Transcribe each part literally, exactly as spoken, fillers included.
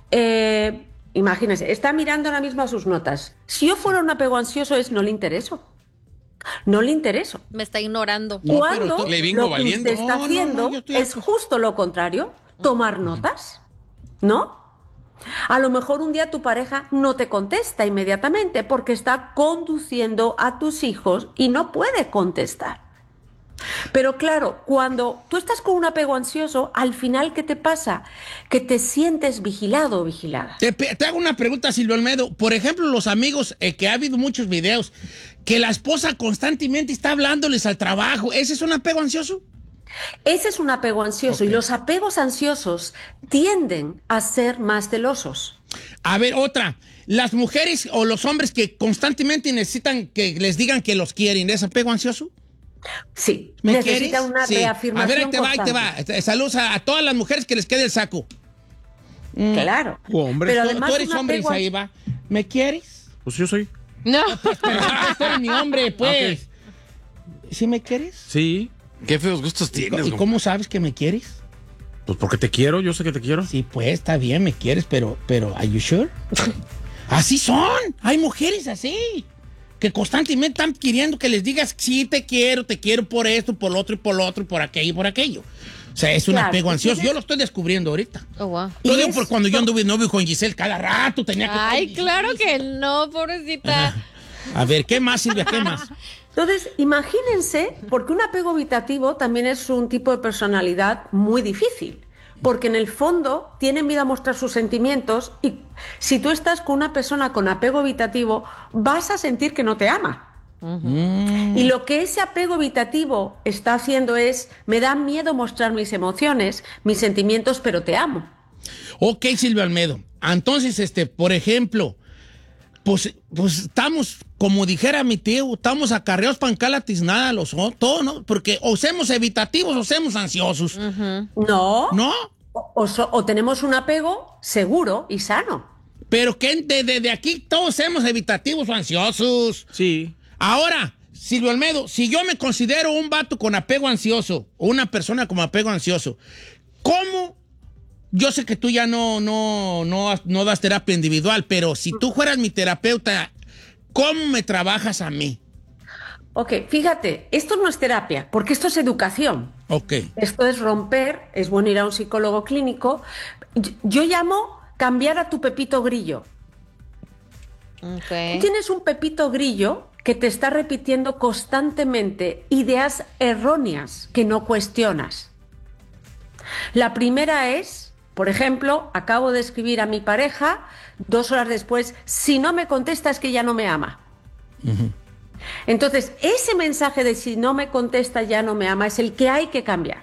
Eh, imagínense, está mirando ahora mismo a sus notas. Si yo fuera un apego ansioso es no le intereso. No le intereso. Me está ignorando. No, pero Cuando tú- Le vengo lo que valiendo. usted está No, no, no, haciendo yo estoy es harto. justo lo contrario, tomar notas, ¿no? A lo mejor un día tu pareja no te contesta inmediatamente porque está conduciendo a tus hijos y no puede contestar. Pero claro, cuando tú estás con un apego ansioso, al final, ¿qué te pasa? Que te sientes vigilado o vigilada. Te, pe- te hago una pregunta, Silvio Olmedo. Por ejemplo, los amigos, eh, que ha habido muchos videos, que la esposa constantemente está hablándoles al trabajo. ¿Ese es un apego ansioso? Ese es un apego ansioso Ok. y los apegos ansiosos tienden a ser más celosos. A ver, otra. Las mujeres o los hombres que constantemente necesitan que les digan que los quieren, ¿es apego ansioso? Sí, ¿Me necesita quieres? una Sí. reafirmación A ver, ahí te va, ahí te constante. va. Saludos a, a todas las mujeres que les quede el saco. Claro. O hombre. Pero Tú, además tú eres un hombre, apego- Isaí, va. ¿Me quieres? Pues yo soy. No. Pero tú eres mi hombre, pues. ¿Sí me quieres? Sí. Qué feos gustos ¿Y, tienes, y güey. cómo sabes que me quieres? Pues porque te quiero, yo sé que te quiero. Sí, pues está bien, me quieres, pero, pero, ¿are you sure? Así son. Hay mujeres así. Que constantemente están queriendo que les digas, sí, te quiero, te quiero por esto, por lo otro, y por lo otro, y por aquello, y por aquello. O sea, es un Claro, apego ansioso. entonces- Yo lo estoy descubriendo ahorita. Oh, wow. Yo Y digo, es- por cuando yo anduve novio con Giselle, cada rato tenía que... Ay, claro que no, pobrecita. A ver, ¿qué más, Silvia? ¿Qué más? Entonces, imagínense, porque un apego evitativo también es un tipo de personalidad muy difícil, porque en el fondo tienen miedo a mostrar sus sentimientos y si tú estás con una persona con apego evitativo, vas a sentir que no te ama. Y lo que ese apego evitativo está haciendo es, me da miedo mostrar mis emociones, mis sentimientos, pero te amo. Ok, Silvia Almedo. Entonces, este, por ejemplo, pues, pues estamos, como dijera mi tío, estamos acarreados para la tiznada los o- todos, ¿no? Porque o somos evitativos o somos ansiosos. No. ¿No? O, o so- o tenemos un apego seguro y sano. Pero que de, de- de aquí todos somos evitativos o ansiosos. Sí. Ahora, Silvio Almedo, si yo me considero un vato con apego ansioso, o una persona con apego ansioso, ¿cómo? Yo sé que tú ya no, no, no, no das terapia individual, pero si tú fueras mi terapeuta, ¿cómo me trabajas a mí? Ok, fíjate, esto no es terapia, porque esto es educación. Ok. Esto es romper, es bueno ir a un psicólogo clínico. Yo, yo llamo cambiar a tu pepito grillo. Tú Ok. tienes un pepito grillo que te está repitiendo constantemente ideas erróneas que no cuestionas. La primera es, por ejemplo, acabo de escribir a mi pareja, dos horas después, si no me contesta es que ya no me ama. Entonces, ese mensaje de si no me contesta ya no me ama es el que hay que cambiar.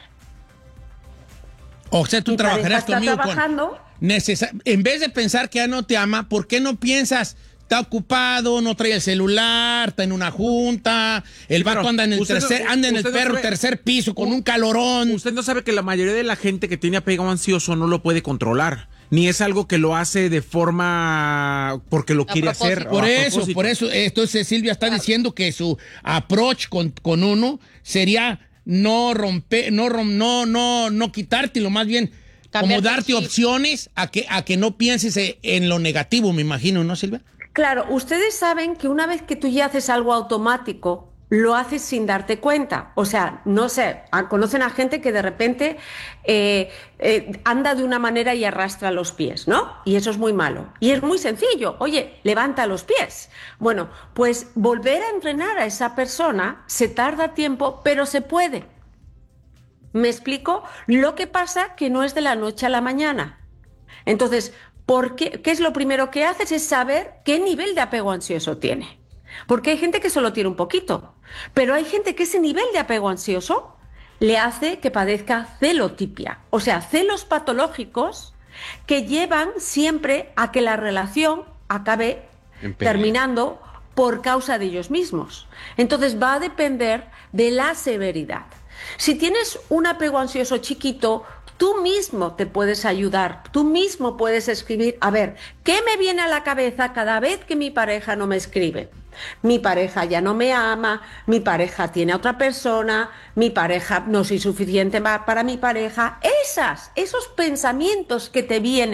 O sea, tú Mi pareja trabajarás está conmigo trabajando. con... necesa- en vez de pensar que ya no te ama, ¿por qué no piensas? Está ocupado, no trae el celular, está en una junta, el vato Claro, anda en el usted no- tercer, anda en el usted no perro sabe- tercer piso con un calorón. Usted no sabe que la mayoría de la gente que tiene apego ansioso no lo puede controlar. Ni es algo que lo hace de forma porque lo A quiere propósito. hacer. o Por a eso, propósito. por eso, entonces Silvia está diciendo que su approach con, con uno sería no romper, no, rom- no, no, no quitártelo, más bien Cambiarte como darte el chip. opciones a que, a que no pienses eh, en lo negativo, me imagino, ¿no, Silvia? Claro, ustedes saben que una vez que tú ya haces algo automático, lo haces sin darte cuenta. O sea, no sé, a- conocen a gente que de repente eh, eh, anda de una manera y arrastra los pies, ¿no? Y eso es muy malo. Y es muy sencillo. Oye, levanta los pies. Bueno, pues volver a entrenar a esa persona se tarda tiempo, pero se puede. ¿Me explico? Lo que pasa que no es de la noche a la mañana. Entonces, ¿por qué? ¿Qué es lo primero que haces? Es saber qué nivel de apego ansioso tiene. Porque hay gente que solo tiene un poquito, pero hay gente que ese nivel de apego ansioso le hace que padezca celotipia, o sea, celos patológicos que llevan siempre a que la relación acabe En pelea. terminando por causa de ellos mismos. Entonces va a depender de la severidad. Si tienes un apego ansioso chiquito, tú mismo te puedes ayudar, tú mismo puedes escribir, a ver, ¿qué me viene a la cabeza cada vez que mi pareja no me escribe? Mi pareja ya no me ama, mi pareja tiene a otra persona, mi pareja no soy suficiente pa- para mi pareja. Esas, esos pensamientos que te vienen